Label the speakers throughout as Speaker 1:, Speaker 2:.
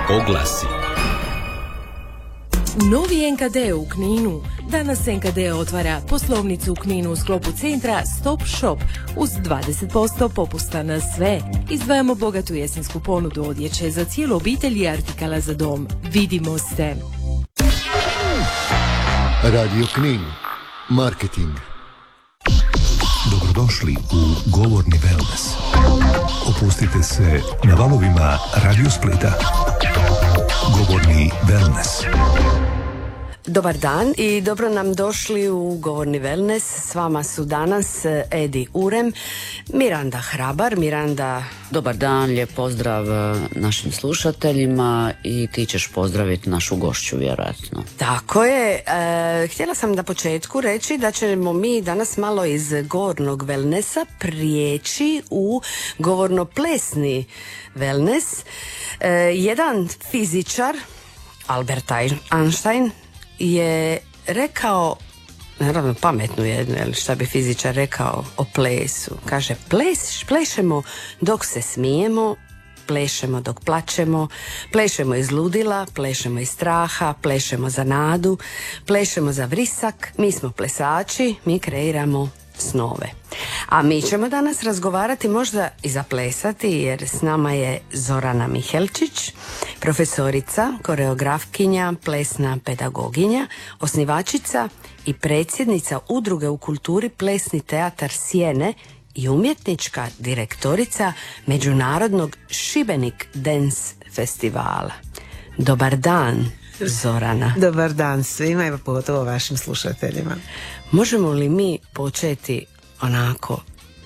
Speaker 1: Oglasi.
Speaker 2: Novi NKD u Kninu. Danas NKD otvara poslovnicu u Kninu u sklopu centra Stop Shop uz 20% popusta na sve. Izdvajamo bogatu jesensku ponudu odjeće za cijelu obitelj i artikala za dom. Vidimo se.
Speaker 3: Radio Knin. Marketing.
Speaker 4: Dobrodošli u Govorni wellness. Opustite se na valovima Radio Splita. Govorni wellness.
Speaker 5: Dobar dan i dobro nam došli u Govorni wellness. S vama su danas Edi Urem, Miranda Hrabar. Miranda...
Speaker 6: Dobar dan, lijep pozdrav našim slušateljima i ti ćeš pozdraviti našu gošću vjerojatno.
Speaker 5: Tako je. Htjela sam na početku reći da ćemo mi danas malo iz govornog wellnessa prijeći u govorno-plesni wellness. Jedan fizičar, Albert Einstein, je rekao, naravno pametnu jednu, šta bi fizičar rekao o plesu. Kaže, plešemo dok se smijemo, plešemo dok plačemo, plešemo iz ludila, plešemo iz straha, plešemo za nadu, plešemo za vrisak. Mi smo plesači, mi kreiramo snove. A mi ćemo danas razgovarati, možda i zaplesati, jer s nama je Zorana Mihelčić, profesorica, koreografkinja, plesna pedagoginja, osnivačica i predsjednica Udruge u kulturi Plesni teatar Sjene i umjetnička direktorica Međunarodnog Šibenik Dance festivala. Dobar dan, Zorana.
Speaker 7: Dobar dan svima i pogotovo vašim slušateljima.
Speaker 5: Možemo li mi početi onako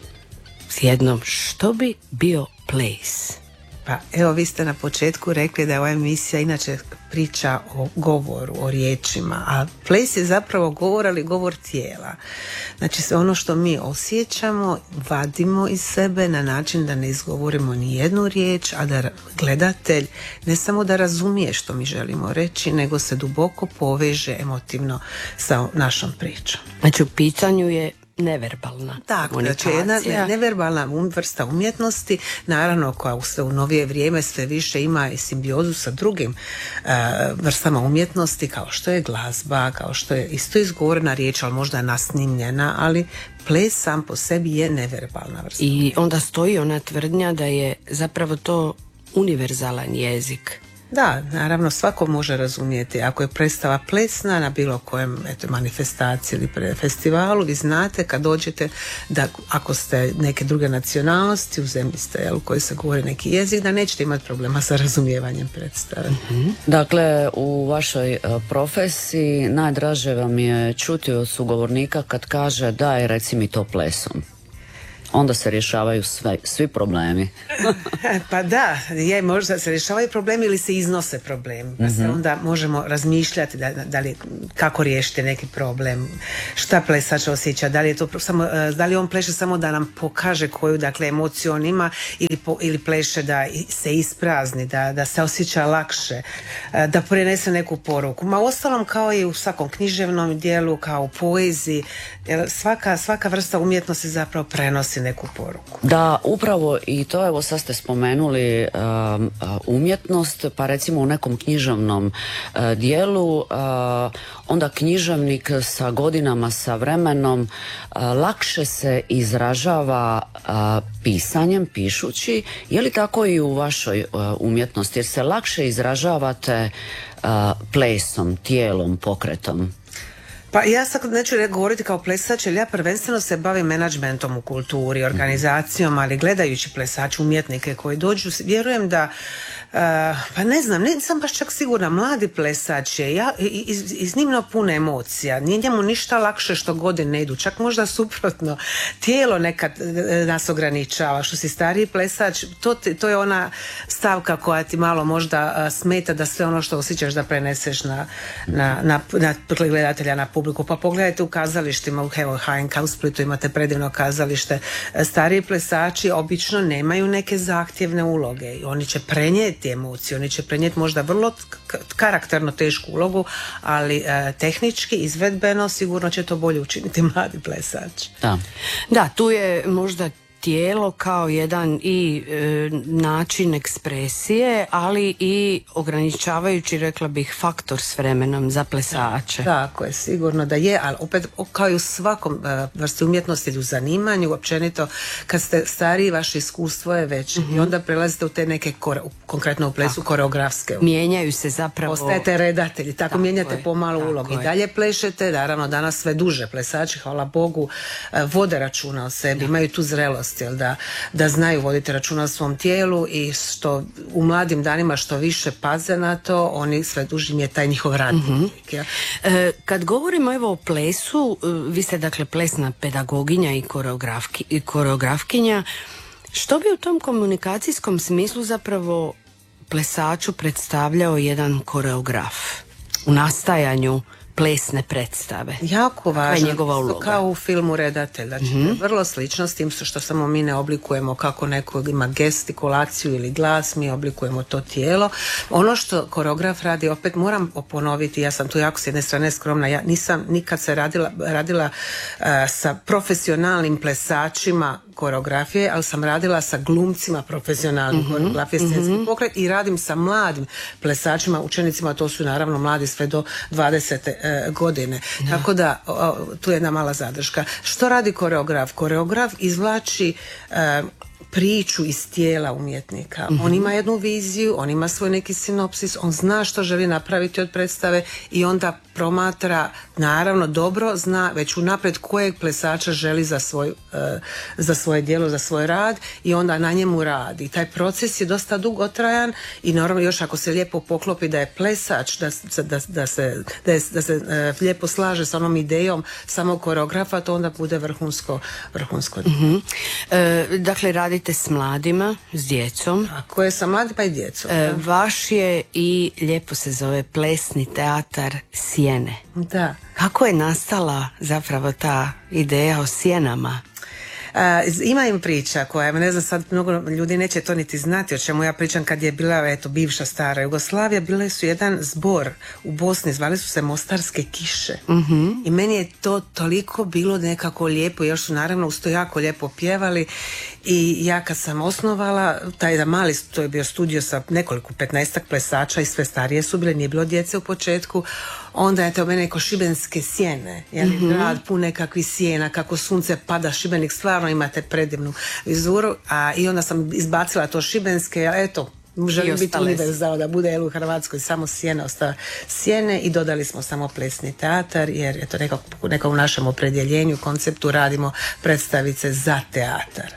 Speaker 5: s jednom, što bi bio ples?
Speaker 7: Pa evo, vi ste na početku rekli da je ova emisija inače priča o govoru, o riječima, a ples je zapravo govor, ali govor tijela. Znači sve ono što mi osjećamo, vadimo iz sebe na način da ne izgovorimo ni jednu riječ, a da gledatelj ne samo da razumije što mi želimo reći, nego se duboko poveže emotivno sa našom pričom.
Speaker 5: Znači u pitanju je neverbalna komunikacija.
Speaker 7: Znači jedna neverbalna vrsta umjetnosti, naravno koja se u novije vrijeme sve više ima i simbiozu sa drugim vrstama umjetnosti, kao što je glazba, kao što je isto izgovorena riječ, ali možda nasnimljena, ali ples sam po sebi je neverbalna vrsta.
Speaker 5: I onda stoji ona tvrdnja da je zapravo to univerzalan jezik.
Speaker 7: Da, naravno svako može razumjeti. Ako je predstava plesna na bilo kojem manifestaciji ili festivalu, vi znate kad dođete da ako ste neke druge nacionalnosti, u zemlji ste u kojoj se govori neki jezik, da nećete imati problema sa razumijevanjem predstave.
Speaker 6: Mm-hmm. Dakle, u vašoj profesiji najdraže vam je čuti od sugovornika kad kaže daj reci mi to plesom. Onda se rješavaju svi problemi.
Speaker 7: Pa da, možda se rješavaju problemi ili se iznose problemi. Pa se onda možemo razmišljati kako riješiti neki problem, šta plesač osjeća, da li on pleše samo da nam pokaže koju emociju on ima ili pleše da se isprazni, da se osjeća lakše, da prenese neku poruku. Ma ostalom kao i u svakom književnom dijelu, kao u poeziji, svaka vrsta umjetnosti zapravo prenosi neku poruku.
Speaker 6: Da, upravo i to, evo sad ste spomenuli umjetnost, pa recimo u nekom književnom dijelu, onda književnik sa godinama, sa vremenom lakše se izražava pisanjem, pišući. Je li tako i u vašoj umjetnosti? Jer se lakše izražavate plesom, tijelom, pokretom?
Speaker 7: Pa ja sad neću govoriti kao plesač, jer ja prvenstveno se bavim menadžmentom u kulturi, organizacijom, ali gledajući plesače, umjetnike koji dođu, vjerujem da pa ne znam, nisam baš čak sigurna, mladi plesač je iznimno puno emocija, nije njemu ništa lakše što godine ne idu, čak možda suprotno, tijelo nekad nas ograničava, što si stariji plesač, to je ona stavka koja ti malo možda smeta da sve ono što osjećaš da preneseš na gledatelja, na publiku. Pa pogledajte u kazalištima, evo HNK u Splitu imate predivno kazalište, stariji plesači obično nemaju neke zahtjevne uloge i oni će prenijeti emocije, oni će prenijeti možda vrlo karakterno tešku ulogu, ali tehnički, izvedbeno sigurno će to bolje učiniti mladi plesač.
Speaker 5: Da, tu je možda tijelo kao jedan i način ekspresije, ali i ograničavajući, rekla bih, faktor s vremenom za plesače.
Speaker 7: Tako je, sigurno da je, ali opet kao i u svakom vrsti umjetnosti ili u zanimanju, općenito kad ste stariji, vaše iskustvo je već i onda prelazite u te neke, konkretno u plesu, koreografske.
Speaker 5: Mijenjaju se zapravo.
Speaker 7: Postajete redatelji, tako mijenjate pomalo ulogu. I dalje plešete, naravno danas sve duže plesači, hvala Bogu, vode računa o sebi, imaju tu zrelost, jel, da znaju voditi računa o svom tijelu i što u mladim danima što više paze na to, oni sve duži je taj njihov rad.
Speaker 5: Kad govorimo evo o plesu, vi ste dakle plesna pedagoginja i koreografkinja, što bi u tom komunikacijskom smislu zapravo plesaču predstavljao jedan koreograf u nastajanju plesne predstave?
Speaker 7: Jako važno,
Speaker 5: je njegova uloga?
Speaker 7: Kao u filmu redatelj, znači vrlo slično s tim što samo mi ne oblikujemo kako neko ima gestikulaciju ili glas, mi oblikujemo to tijelo. Ono što koreograf radi, opet moram ponoviti, ja sam tu jako s jedne strane skromna, ja nisam nikad se radila sa profesionalnim plesačima koreografije, ali sam radila sa glumcima profesionalnim koreografije, scenski pokret, i radim sa mladim plesačima, učenicima, to su naravno mladi sve do 20. godine. Tako da tu je jedna mala zadrška. Što radi koreograf? Koreograf izvlači priču iz tijela umjetnika. On ima jednu viziju, on ima svoj neki sinopsis, on zna što želi napraviti od predstave i onda promatra, naravno dobro zna već unaprijed kojeg plesača želi za svoje djelo, za svoj rad, i onda na njemu radi. Taj proces je dosta dugotrajan i naravno još ako se lijepo poklopi da je plesač, da se lijepo slaže sa onom idejom samog koreografa, to onda bude vrhunsko.
Speaker 5: Dakle, radite s mladima, s djecom.
Speaker 7: Tako je, sa mladima pa i djecom.
Speaker 5: Vaš je i lijepo se zove plesni teatar Sjene.
Speaker 7: Da.
Speaker 5: Kako je nastala zapravo ta ideja o sjenama?
Speaker 7: Ima im priča koja, ne znam, sad mnogo ljudi neće to niti znati o čemu ja pričam. Kad je bila bivša stara Jugoslavija, bile su jedan zbor u Bosni, zvali su se Mostarske kiše. I meni je to toliko bilo nekako lijepo, još su naravno uz to jako lijepo pjevali, i ja kad sam osnovala taj mali, to je bio studio sa nekoliko 15 plesača i sve starije su bile, nije bilo djece u početku, onda je to mene ko šibenske sjene, grad pun nekakvih sjena, kako sunce pada, Šibenik stvarno imate predivnu vizuru, i onda sam izbacila to šibenske, želim biti univerzalno, da bude u Hrvatskoj samo sjene, ostale sjene, i dodali smo samo plesni teatar, jer je to nekako u našem opredjeljenju, konceptu, radimo predstavice za teatar.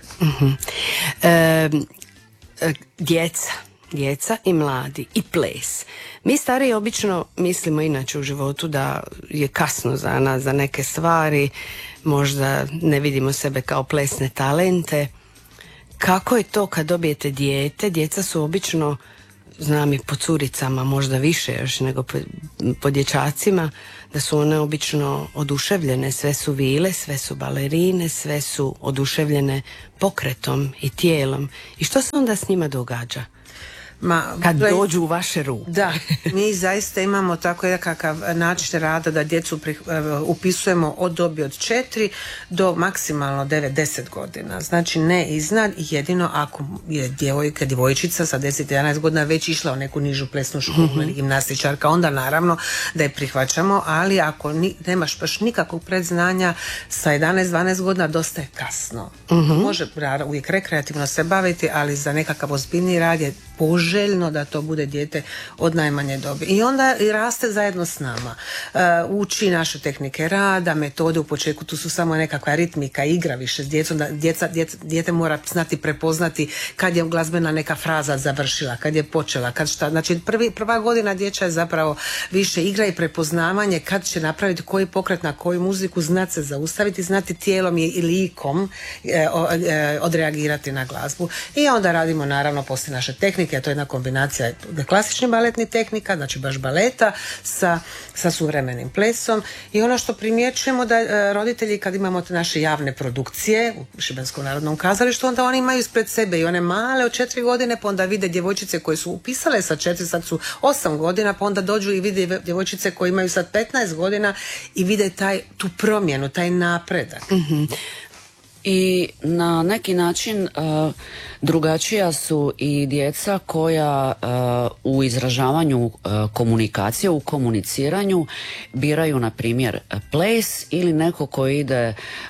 Speaker 5: Djeca i mladi i ples. Mi stariji obično mislimo inače u životu da je kasno za nas, za neke stvari, možda ne vidimo sebe kao plesne talente. Kako je to kad dobijete dijete? Djeca su obično, znam i po curicama možda više još nego po dječacima, da su one obično oduševljene, sve su vile, sve su balerine, sve su oduševljene pokretom i tijelom. I što se onda s njima događa? Kad dođu u vaše ruke.
Speaker 7: Da, mi zaista imamo tako nekakav način rada da djecu upisujemo od dobi od 4 do maksimalno 9-10 godina. Znači ne iznad, jedino ako je djevojčica sa 10-11 godina već išla u neku nižu plesnu školu ili gimnastičarka, onda naravno da je prihvaćamo, ali ako nemaš baš nikakvog predznanja sa 11-12 godina, dosta je kasno. Može uvijek rekreativno se baviti, ali za nekakav ozbiljni rad je poželjno da to bude dijete od najmanje dobi. I onda i raste zajedno s nama. Uči naše tehnike rada, metode, u početku tu su samo nekakva ritmika, igra više s djecom, da dijete mora znati prepoznati kad je glazbena neka fraza završila, kad je počela, kad šta. Znači prva godina dječja je zapravo više igra i prepoznavanje kad će napraviti koji pokret na koju muziku, znati se zaustaviti, znati tijelom i likom odreagirati na glazbu. I onda radimo naravno poslije naše tehnike, a to je jedna kombinacija klasičnih baletnih tehnika, znači baš baleta sa suvremenim plesom. I ono što primjećujemo da roditelji kad imamo te naše javne produkcije u Šibenskom narodnom kazalištu, onda oni imaju ispred sebe i one male od 4 godine, pa onda vide djevojčice koje su upisale sa 4, sad su 8 godina, pa onda dođu i vide djevojčice koje imaju sad 15 godina i vide tu promjenu, taj napredak.
Speaker 6: I na neki način drugačija su i djeca koja u izražavanju komunikacije, u komuniciranju biraju na primjer ples ili neko koji ide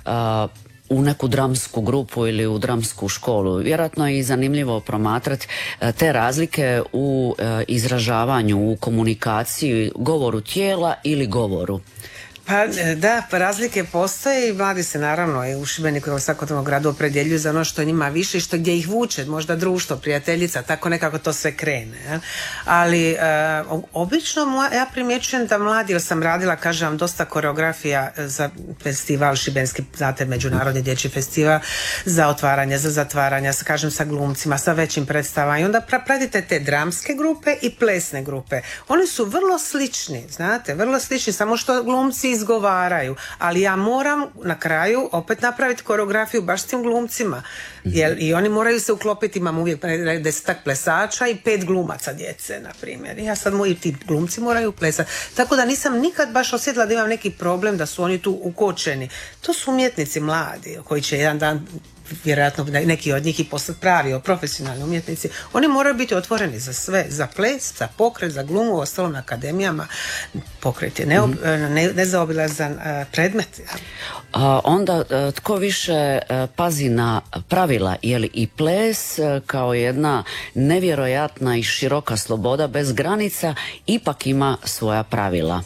Speaker 6: u neku dramsku grupu ili u dramsku školu. Vjerojatno je i zanimljivo promatrati te razlike u izražavanju, u komunikaciji, govoru tijela ili govoru.
Speaker 7: Pa da, razlike postoje i mladi se naravno i u Šibeniku i u svakodnevnom gradu opredjeljuju za ono što njima više i što gdje ih vuče, možda društvo, prijateljica, tako nekako to sve krene. Ja? Ali obično ja primjećujem da mladi, jer sam radila, kažem vam, dosta koreografija za festival Šibenski, znate, međunarodni dječji festival, za otvaranje, za zatvaranje, kažem sa glumcima, sa većim predstavama i onda pratite te dramske grupe i plesne grupe. Oni su vrlo slični, znate, vrlo slični, samo što glumci izgovaraju, ali ja moram na kraju opet napraviti koreografiju baš s tim glumcima, jer i oni moraju se uklopiti, imam uvijek 10 plesača i 5 glumaca djece, na primjer. Ja sad i ti glumci moraju plesati. Tako da nisam nikad baš osjetila da imam neki problem da su oni tu ukočeni. To su umjetnici mladi koji će jedan dan vjerojatno neki od njih i postati pravi profesionalni umjetnici. Oni moraju biti otvoreni za sve, za ples, za pokret, za glumu, u ostalom na akademijama. Pokret je nezaobilazan predmet.
Speaker 6: Onda tko više pazi na pravila, je li i ples kao jedna nevjerojatna i široka sloboda bez granica ipak ima svoja pravila?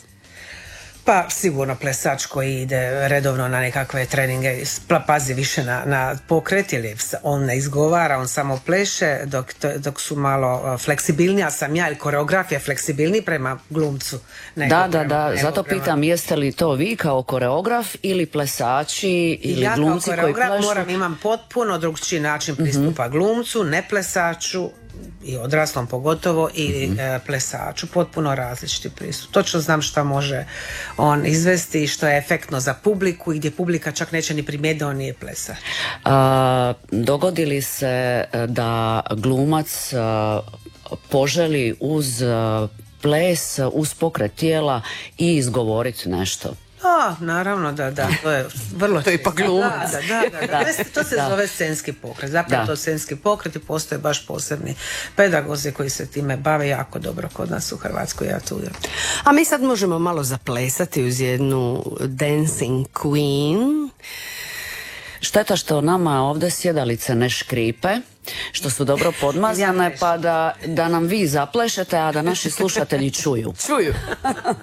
Speaker 7: Pa sigurno plesač koji ide redovno na nekakve treninge pazi više na pokret, ili on ne izgovara, on samo pleše, dok su malo fleksibilnija sam ja, ili koreografija fleksibilniji prema glumcu.
Speaker 6: Da, zato pitam, jeste li to vi kao koreograf ili plesači ili glumci koji plešu?
Speaker 7: Imam potpuno drugčiji način pristupa glumcu, ne plesaču, i odraslom pogotovo, i plesaču, potpuno različiti pristup. Točno znam šta može on izvesti i što je efektno za publiku i gdje publika čak neće ni primijetiti da on nije plesač.
Speaker 6: Dogodi li se da glumac poželi uz ples, uz pokret tijela i izgovoriti nešto?
Speaker 7: Naravno da, to je vrlo...
Speaker 5: To je ipak glumac.
Speaker 7: Da. To se zove scenski pokret. Zapravo to je scenski pokret i postoje baš posebni pedagozi koji se time bave jako dobro kod nas u Hrvatskoj.
Speaker 5: A mi sad možemo malo zaplesati uz jednu Dancing Queen.
Speaker 6: Šteta što nama ovdje sjedalice ne škripe, što su dobro podmazane, pa da nam vi zaplešete, a da naši slušatelji čuju.